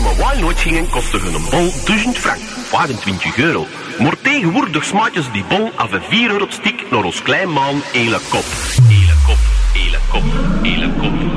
we wel nooit gingen, kostte een bol 1000 frank, 25 euro. Maar tegenwoordig smaakjes die bol af een 4 euro stik naar ons klein maan hele kop. Hele kop, hele kop, hele kop.